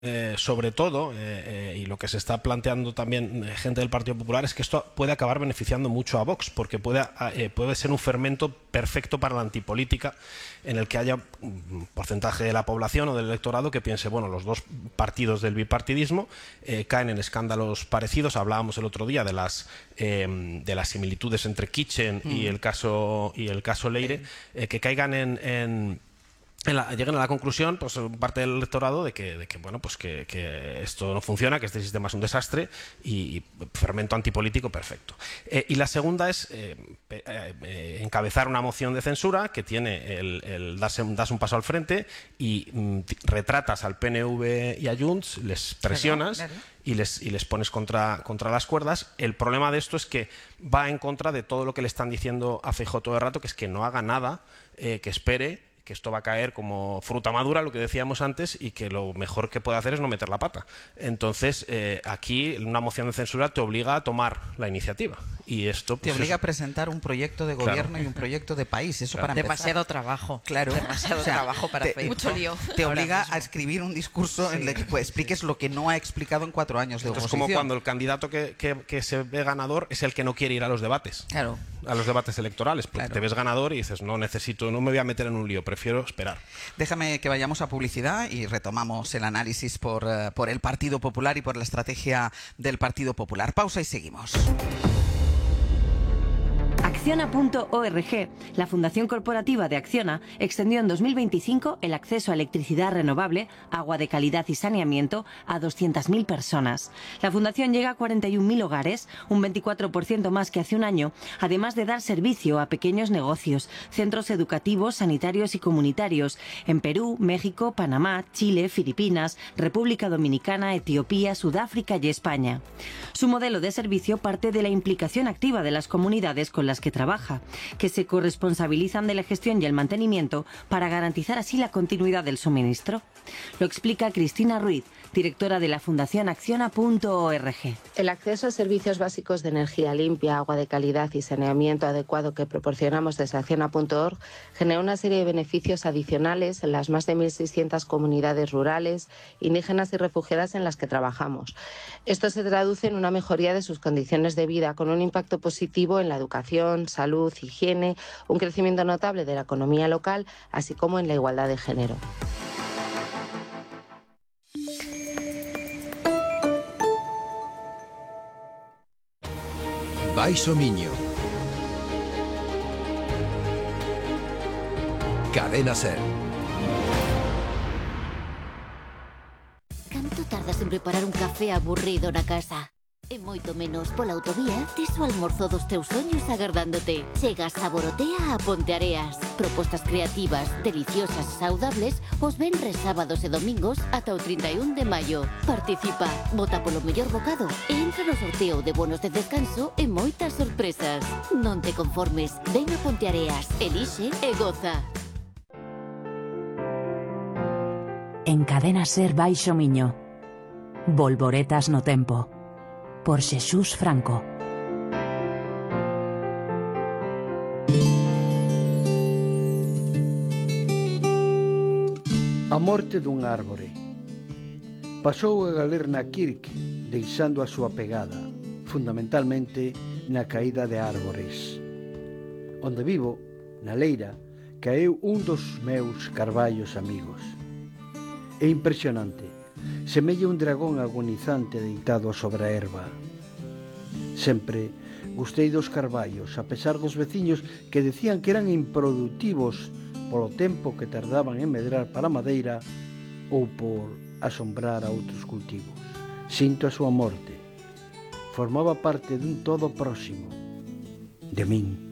sobre todo, y lo que se está planteando también gente del Partido Popular, es que esto puede acabar beneficiando mucho a Vox, porque puede ser un fermento perfecto para la antipolítica, en el que haya un porcentaje de la población o del electorado que piense, bueno, los dos partidos del bipartidismo caen en escándalos parecidos. Hablábamos el otro día de las similitudes entre Kitchen y el caso Leire, que caigan lleguen a la conclusión, pues parte del electorado, de que bueno, pues que esto no funciona, que este sistema es un desastre y fermento antipolítico perfecto. Y la segunda es encabezar una moción de censura que tiene el darse un paso al frente y retratas al PNV y a Junts, les presionas. Claro. Y les pones contra las cuerdas. El problema de esto es que va en contra de todo lo que le están diciendo a Feijóo todo el rato, que es que no haga nada, que espere, que esto va a caer como fruta madura, lo que decíamos antes, y que lo mejor que puede hacer es no meter la pata. Entonces, aquí una moción de censura te obliga a tomar la iniciativa. Y esto te obliga a presentar un proyecto de gobierno, claro, y un proyecto de país. Eso, claro, para empezar. Demasiado trabajo. Claro. Demasiado trabajo para Feijóo. Mucho lío. Te obliga a escribir un discurso en el que expliques lo que no ha explicado en 4 años de oposición. Es como cuando el candidato que se ve ganador es el que no quiere ir a los debates. Claro. A los debates electorales, porque claro, te ves ganador y dices, no me voy a meter en un lío, prefiero esperar. Déjame que vayamos a publicidad y retomamos el análisis por el Partido Popular y por la estrategia del Partido Popular. Pausa y seguimos. Acciona.org, la Fundación Corporativa de Acciona, extendió en 2025 el acceso a electricidad renovable, agua de calidad y saneamiento a 200.000 personas. La Fundación llega a 41.000 hogares, un 24% más que hace un año, además de dar servicio a pequeños negocios, centros educativos, sanitarios y comunitarios en Perú, México, Panamá, Chile, Filipinas, República Dominicana, Etiopía, Sudáfrica y España. Su modelo de servicio parte de la implicación activa de las comunidades con las que trabaja, que se corresponsabilizan de la gestión y el mantenimiento para garantizar así la continuidad del suministro. Lo explica Cristina Ruiz, directora de la Fundación Acciona.org. El acceso a servicios básicos de energía limpia, agua de calidad y saneamiento adecuado que proporcionamos desde Acciona.org genera una serie de beneficios adicionales en las más de 1.600 comunidades rurales, indígenas y refugiadas en las que trabajamos. Esto se traduce en una mejoría de sus condiciones de vida, con un impacto positivo en la educación, salud, higiene, un crecimiento notable de la economía local, así como en la igualdad de género. Baixo Miño. Cadena Ser. Canto tardas en preparar un café aburrido na casa? E moito menos pola autovía, tes o almorzo dos teus soños agardándote. Chega Saborotea a Ponteareas. Propostas creativas, deliciosas e saudables os venres, sábados e domingos ata o 31 de maio. Participa, vota polo mellor bocado e entra no sorteo de bonos de descanso e moitas sorpresas. Non te conformes, ven a Ponteareas, elixe e goza. En Cadena Ser Baixo Miño. Volvoretas no tempo. Por Xesús Franco. A morte dun árbore. Pasou a galerna Kirk, deixando a súa pegada, fundamentalmente na caída de árbores. Onde vivo, na Leira, caeu un dos meus carballos amigos. É impresionante. Semella un dragón agonizante deitado sobre a herba. Sempre gustei dos carballos, a pesar dos veciños que decían que eran improductivos polo tempo que tardaban en medrar para a madeira ou por asombrar a outros cultivos. Sinto a súa morte. Formaba parte dun todo próximo, de min.